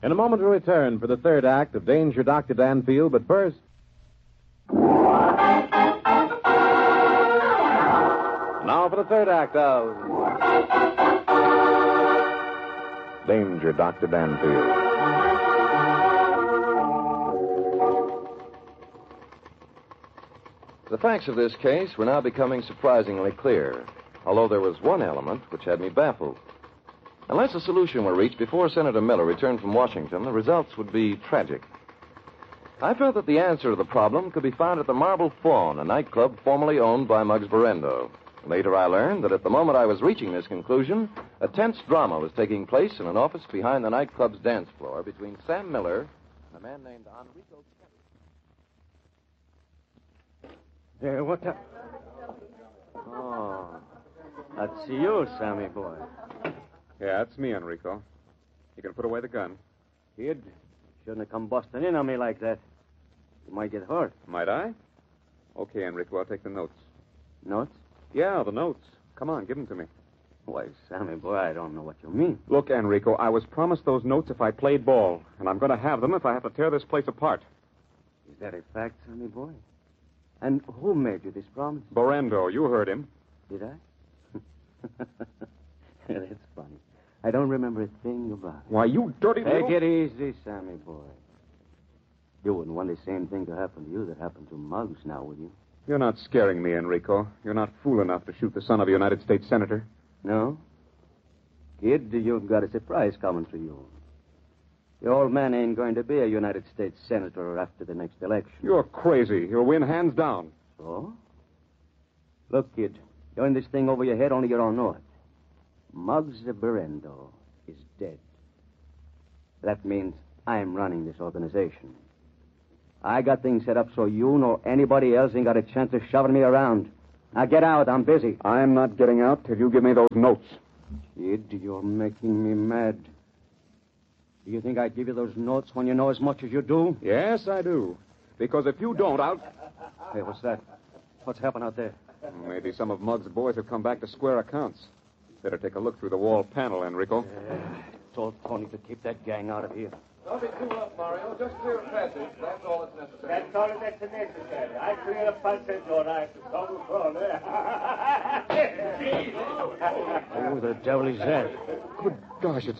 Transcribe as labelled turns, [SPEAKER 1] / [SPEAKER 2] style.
[SPEAKER 1] In a moment, we'll return for the third act of Danger, Dr. Danfield, but first... Now for the third act of Danger, Dr. Danfield.
[SPEAKER 2] The facts of this case were now becoming surprisingly clear, although there was one element which had me baffled. Unless a solution were reached before Senator Miller returned from Washington, the results would be tragic. I felt that the answer to the problem could be found at the Marble Fawn, a nightclub formerly owned by Muggs Berendo. Later, I learned that at the moment I was reaching this conclusion, a tense drama was taking place in an office behind the nightclub's dance floor between Sam Miller and a man named Enrico Kelly.
[SPEAKER 3] What the... Oh, that's you, Sammy boy.
[SPEAKER 4] Yeah, it's me, Enrico. You can put away the gun.
[SPEAKER 3] Kid, shouldn't have come busting in on me like that. You might get hurt.
[SPEAKER 4] Might I? Okay, Enrico, I'll take the notes.
[SPEAKER 3] Notes?
[SPEAKER 4] Yeah, the notes. Come on, give them to me.
[SPEAKER 3] Why, Sammy boy, I don't know what you mean.
[SPEAKER 4] Look, Enrico, I was promised those notes if I played ball, and I'm going to have them if I have to tear this place apart.
[SPEAKER 3] Is that a fact, Sammy boy? And who made you this promise?
[SPEAKER 4] Berendo, you heard him.
[SPEAKER 3] Did I? That's funny. I don't remember a thing about it.
[SPEAKER 4] Why, you dirty little...
[SPEAKER 3] Take it easy, Sammy boy. You wouldn't want the same thing to happen to you that happened to Muggs now, would you?
[SPEAKER 4] You're not scaring me, Enrico. You're not fool enough to shoot the son of a United States Senator.
[SPEAKER 3] No? Kid, you've got a surprise coming to you. The old man ain't going to be a United States Senator after the next election.
[SPEAKER 4] You're crazy. You'll win hands down.
[SPEAKER 3] So? Look, kid, you're in this thing over your head, only you don't know it. Muggs Berendo is dead. That means I'm running this organization. I got things set up so you nor anybody else ain't got a chance of shoving me around. Now get out. I'm busy.
[SPEAKER 4] I'm not getting out till you give me those notes.
[SPEAKER 3] Kid, you're making me mad. Do you think I'd give you those notes when you know as much as you do?
[SPEAKER 4] Yes, I do. Because if you don't, I'll...
[SPEAKER 3] Hey, what's that? What's happening out there?
[SPEAKER 4] Maybe some of Muggs' boys have come back to square accounts. Better take a look through the wall panel, Enrico.
[SPEAKER 3] I told Tony to keep that gang out of here.
[SPEAKER 2] Don't be too up, Mario. Just clear a passage. That's all that's necessary.
[SPEAKER 5] That's all that's necessary. I clear a passage, all right. Double front.
[SPEAKER 3] Who the devil is that?
[SPEAKER 4] Good gosh, it's